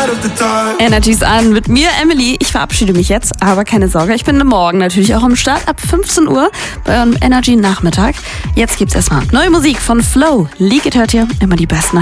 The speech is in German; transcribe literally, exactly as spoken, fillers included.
Energies an mit mir, Emily. Ich verabschiede mich jetzt, aber keine Sorge, ich bin morgen natürlich auch am Start ab fünfzehn Uhr bei eurem Energy Nachmittag. Jetzt gibt's erstmal neue Musik von Flow. Leak It hört ihr, immer die besten